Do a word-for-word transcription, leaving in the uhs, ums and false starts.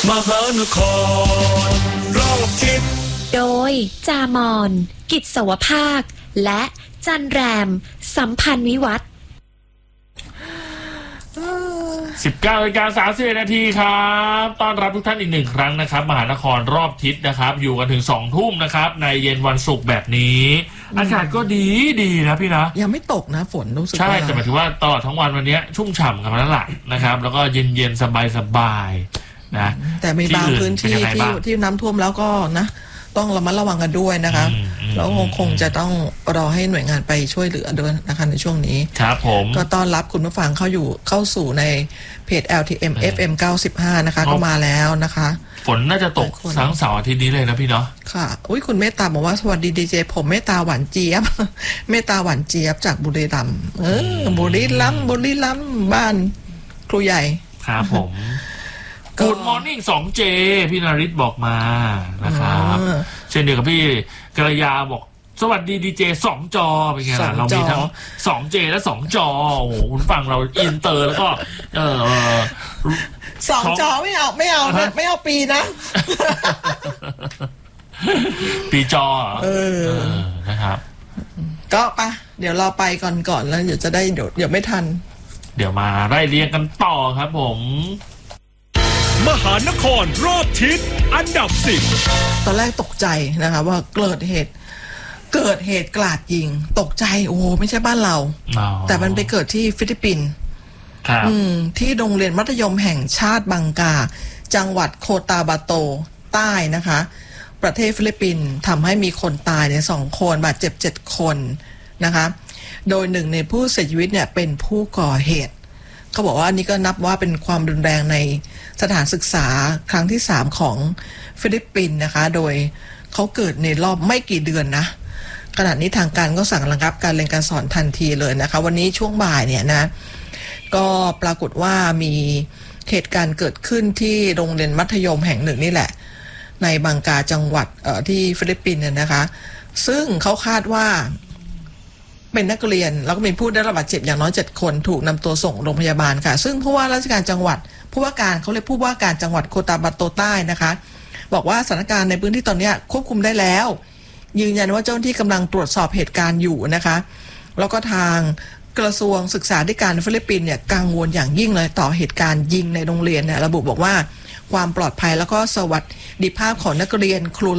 มหานครรอบทิศโดยจามอนกิจสวภาคและจันแรมสัมพันธ์วิวัฒน์สิบเก้านาฬิกาสามสิบเอ็ดนาทีครับต้อนรับทุกท่านอีกหนึ่งครั้งนะครับมหานครรอบทิศนะครับอยู่กันถึงสองทุ่มนะครับในเย็นวันศุกร์แบบนี้อากาศก็ดีดีนะพี่นะยังไม่ตกนะฝนรู้สึกใช่แต่หมายถึงว่าตลอดทั้งวันวันนี้ชุ่มฉ่ำกันมาแล้วล่ะนะครับแล้วก็เย็นเย็นสบายสบายนะแต่มีบางพื้นที่ที่ที่น้ำท่วมแล้วก็นะต้องระมัดระวังกันด้วยนะคะแล้วคงจะต้องรอให้หน่วยงานไปช่วยเหลือด้วยนะคะในช่วงนี้ครับผมก็ต้อนรับคุณผู้ฟังเข้าอยู่เข้าสู่ในเพจ แอล ที เอ็ม เอฟ เอ็ม เก้าสิบห้านะคะก็มาแล้วนะคะฝนน่าจะตกทั้งเสาร์อาทิตย์นี้เลยนะพี่เนาะค่ะอุ้ยคุณเมตตาบอกว่าสวัสดีดีเจผมเมตตาหวานเจี๊ยบเมตตาหวานเจี๊ยบจากบุรีรัมย์เออบุรีรัมย์บุรีรัมย์บ้านครูใหญ่ครับผมกูดมอร์นิ่ง สองเจ พี่นริศบอกมานะครับเช่นเดียวกับพี่กระยาบอกสวัสดีดีเจสองจอเป็นไงล่ะเรามีทั้ง สองเจ และสองจอโอ้โหคุณฟังเราอินเตอร์แล้วก็เออสองจอไม่เอาไม่เอาไม่เอาปีนะปีจอเออนะครับก็ปะเดี๋ยวเราไปก่อนก่อนแล้วเดี๋ยวจะได้เดี๋ยวเดี๋ยวไม่ทันเดี๋ยวมาไล่เรียงกันต่อครับผมมหานครรอบทิศอันดับสิบตอนแรกตกใจนะคะว่าเกิดเหตุเกิดเหตุกราดยิงตกใจโอ้ไม่ใช่บ้านเราแต่มันไปเกิดที่ฟิลิปปินส์ที่โรงเรียนมัธยมแห่งชาติบังกาจังหวัดโคตาบาโตใต้นะคะประเทศฟิลิปปินส์ทำให้มีคนตายเนี่ยสองคนบาดเจ็บเจ็ดคนนะคะโดยหนึ่งในผู้เสียชีวิตเนี่ยเป็นผู้ก่อเหตุเขาบอกว่าอันนี้ก็นับว่าเป็นความรุนแรงในสถานศึกษาครั้งที่สามของฟิลิปปินส์นะคะโดยเขาเกิดในรอบไม่กี่เดือนนะขณะนี้ทางการก็สั่งระงับการเรียนการสอนทันทีเลยนะคะวันนี้ช่วงบ่ายเนี่ยนะก็ปรากฏว่ามีเหตุการณ์เกิดขึ้นที่โรงเรียนมัธยมแห่งหนึ่งนี่แหละในบังกาจังหวัดเอ่อที่ฟิลิปปินส์เนี่ยนะคะซึ่งเขาคาดว่าเป็นนักเรียนแล้วก็มีผู้ได้รับบาดเจ็บอย่างน้อยเจ็ดคนถูกนำตัวส่งโรงพยาบาลค่ะซึ่งผู้ว่าราชการจังหวัดผู้ว่าการเขาเรียกผู้ว่าการจังหวัดโคตาบาโตใต้นะคะบอกว่าสถานการณ์ในพื้นที่ตอนนี้ควบคุมได้แล้วยืนยันว่าเจ้าหน้าที่กำลังตรวจสอบเหตุการณ์อยู่นะคะแล้วก็ทางกระทรวงศึกษาธิการฟิลิปปินส์เนี่ยกังวลอย่างยิ่งเลยต่อเหตุการณ์ยิงในโรงเรียนเนี่ยระบุบอกว่าความปลอดภัยแล้วก็สวัสดิภาพของนักเรียนครู